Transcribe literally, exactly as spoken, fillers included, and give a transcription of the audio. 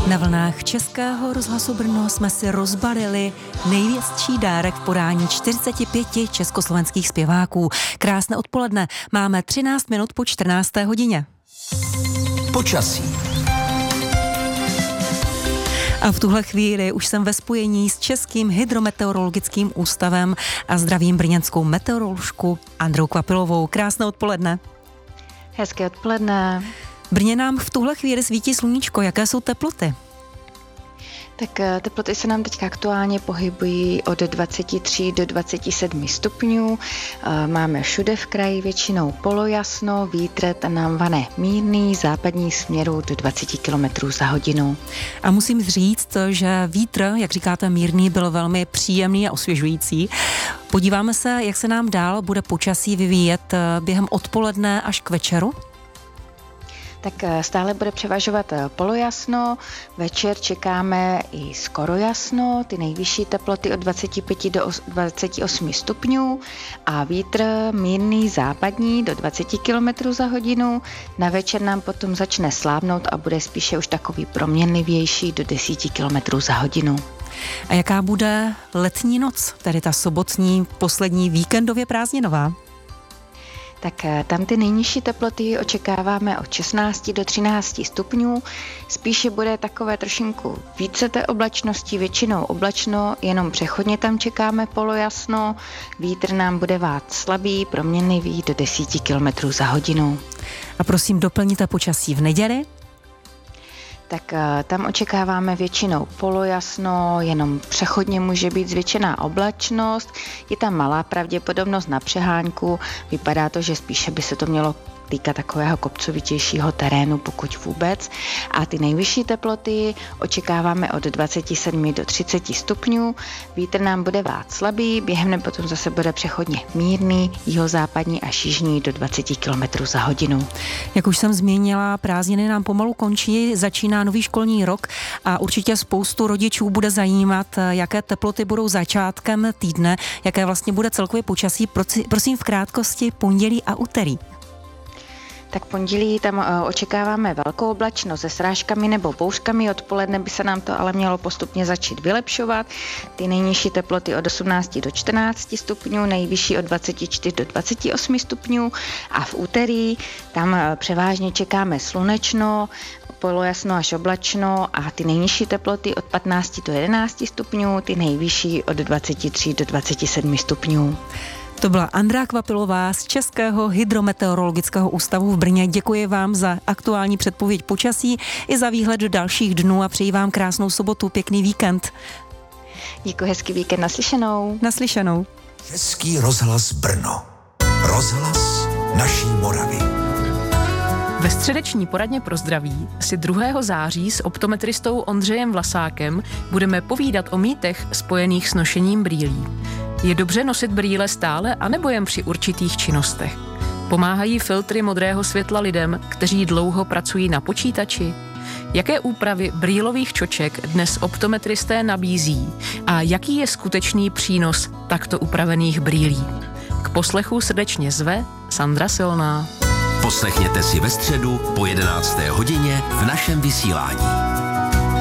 Na vlnách Českého rozhlasu Brno jsme si rozbalili největší dárek v podání čtyřiceti pěti československých zpěváků. Krásné odpoledne, máme třináct minut po čtrnácté hodině. Počasí. A v tuhle chvíli už jsem ve spojení s Českým hydrometeorologickým ústavem a zdravím brněnskou meteoroložku Andreu Kvapilovou. Krásné odpoledne. Hezké odpoledne. Brně nám v tuhle chvíli svítí sluníčko. Jaké jsou teploty? Tak teploty se nám teď aktuálně pohybují od dvacet tři do dvacet sedm stupňů. Máme všude v kraji většinou polojasno, vítr nám vane mírný, západní směru do dvacet kilometrů za hodinu. A musím říct, že vítr, jak říkáte, mírný, byl velmi příjemný a osvěžující. Podíváme se, jak se nám dál bude počasí vyvíjet během odpoledne až k večeru. Tak stále bude převažovat polojasno, večer čekáme i skoro jasno, ty nejvyšší teploty od dvacet pět do dvacet osm stupňů a vítr mírný západní do dvacet kilometrů za hodinu. Na večer nám potom začne slábnout a bude spíše už takový proměnlivější do deset kilometrů za hodinu. A jaká bude letní noc, tedy ta sobotní, poslední víkendově prázdninová? Tak tam ty nejnižší teploty očekáváme od šestnáct do třináct stupňů. Spíše bude takové trošinku více té oblačnosti, většinou oblačno, jenom přechodně tam čekáme polojasno. Vítr nám bude vát slabý, proměnlivý do deset kilometrů za hodinu. A prosím, doplníte počasí v neděli? Tak tam očekáváme většinou polojasno, jenom přechodně může být zvětšená oblačnost, je tam malá pravděpodobnost na přehánku, vypadá to, že spíše by se to mělo týkat takového kopcovitějšího terénu, pokud vůbec. A ty nejvyšší teploty očekáváme od dvacet sedm do třicet stupňů. Vítr nám bude vát slabý, během dne potom zase bude přechodně mírný, jihozápadní až jižní do dvacet kilometrů za hodinu. Jak už jsem zmínila, prázdniny nám pomalu končí, začíná nový školní rok a určitě spoustu rodičů bude zajímat, jaké teploty budou začátkem týdne, jaké vlastně bude celkově počasí. Prosím v krátkosti pondělí a úterý. Tak pondělí tam očekáváme velkou oblačnost se srážkami nebo bouřkami, odpoledne by se nám to ale mělo postupně začít vylepšovat. Ty nejnižší teploty od osmnáct do čtrnáct stupňů, nejvyšší od dvacet čtyři do dvacet osm stupňů a v úterý tam převážně čekáme slunečno, polojasno až oblačno a ty nejnižší teploty od patnáct do jedenáct stupňů, ty nejvyšší od dvacet tři do dvacet sedm stupňů. To byla Andrea Kvapilová z Českého hydrometeorologického ústavu v Brně. Děkuji vám za aktuální předpověď počasí i za výhled do dalších dnů a přeji vám krásnou sobotu, pěkný víkend. Děkuji, hezký víkend, naslyšenou. Naslyšenou. Český rozhlas Brno. Rozhlas naší Moravy. Ve středeční poradně pro zdraví si druhého září s optometristou Ondřejem Vlasákem budeme povídat o mýtech spojených s nošením brýlí. Je dobře nosit brýle stále, anebo jen při určitých činnostech? Pomáhají filtry modrého světla lidem, kteří dlouho pracují na počítači? Jaké úpravy brýlových čoček dnes optometristé nabízí? A jaký je skutečný přínos takto upravených brýlí? K poslechu srdečně zve Sandra Silná. Poslechněte si ve středu po jedenácté hodině v našem vysílání.